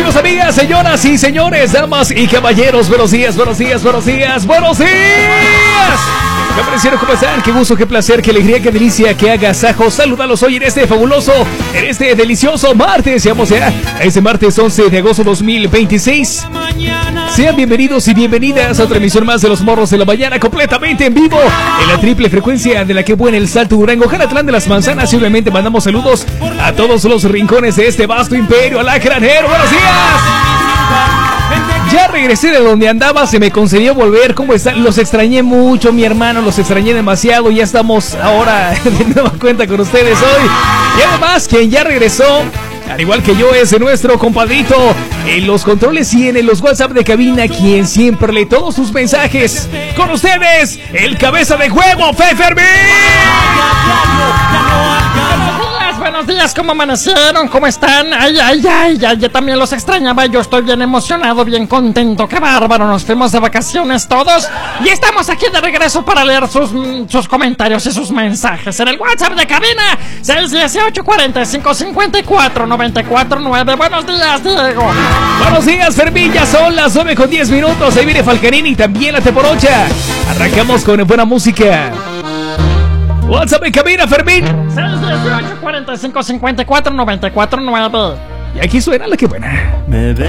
Amigos, amigas, señoras y señores, damas y caballeros, buenos días, buenos días, buenos días, buenos días. Me parecieron, ¿cómo están? Qué gusto, qué placer, qué alegría, qué delicia, qué agasajo saludarlos hoy en este fabuloso, en este delicioso martes. Vamos ya a este martes 11 de agosto 2026. Sean bienvenidos y bienvenidas a otra emisión más de Los Morros de la Mañana, completamente en vivo, en la triple frecuencia de la que buena el Salto Durango, Jaratlán de las Manzanas. Y obviamente mandamos saludos a todos los rincones de este vasto imperio alacranero. ¡Buenos días! Ya regresé de donde andaba, se me concedió volver. ¿Cómo están? Los extrañé mucho, mi hermano, los extrañé demasiado. Ya estamos ahora de nueva cuenta con ustedes hoy. Y además, quien ya regresó, al igual que yo, es nuestro compadrito en los controles y en los WhatsApp de cabina, quien siempre lee todos sus mensajes. Con ustedes, el cabeza de juego, Fe Fermín. Buenos días, ¿cómo amanecieron? ¿Cómo están? Ay, yo también los extrañaba. Yo estoy bien emocionado, bien contento. ¡Qué bárbaro! Nos fuimos de vacaciones todos y estamos aquí de regreso para leer sus comentarios y sus mensajes en el WhatsApp de cabina 618-4554-949. Buenos días, Diego. Buenos días, Fermín. Ya son las 9:10. Ahí viene Falcarín y también la Teporocha. Arrancamos con buena música. WhatsApp en cabina, Fermín 618-4554-949. Y aquí suena la que buena. Me ves